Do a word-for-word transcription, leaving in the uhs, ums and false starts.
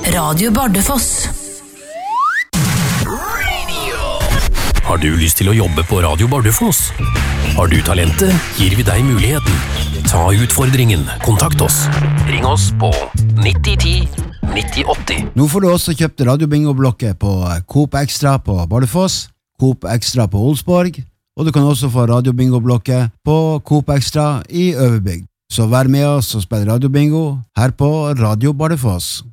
Radio Bardufoss. Har du lyst til å jobbe på Radio Bardufoss? Har du talentet, gir vi deg muligheten. Ta utfordringen, kontakt oss. Ring oss på nitti ti nitti åtti. Nå får du også kjøpt radiobingo-blokket på Coop Extra på Bardufoss, Coop Extra på Olsborg, og du kan også få radiobingo-blokket på Coop Extra i Øverbygd. Så vær med oss og spill radiobingo her på Radio Bardufoss.